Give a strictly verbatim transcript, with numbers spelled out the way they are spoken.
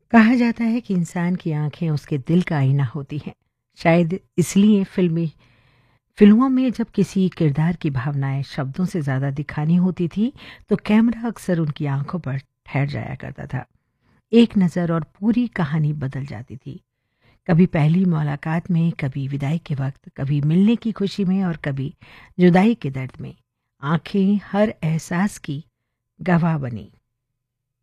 कहा जाता है कि इंसान की आंखें उसके दिल का आईना होती हैं। शायद इसलिए फिल्मी फिल्मों में जब किसी किरदार की भावनाएं शब्दों से ज़्यादा दिखानी होती थी, तो कैमरा अक्सर उनकी आंखों पर ठहर जाया करता था। एक नज़र और पूरी कहानी बदल जाती थी। कभी पहली मुलाकात में, कभी विदाई के वक्त, कभी मिलने की खुशी में और कभी जुदाई के दर्द में। आंखें हर एहसास की गवाह बनी।